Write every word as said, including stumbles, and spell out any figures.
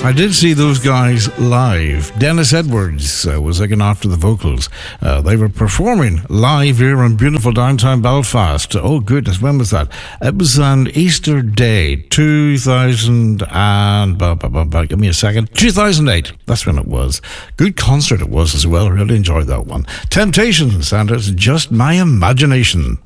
I did see those guys live. Dennis Edwards uh, was looking after the vocals. Uh, they were performing live here in beautiful downtown Belfast. Oh, goodness, when was that? It was on Easter Day, two thousand and... Bah, bah, bah, bah, give me a second. two thousand eight. That's when it was. Good concert it was as well. Really enjoyed that one. Temptations, and it's just my imagination.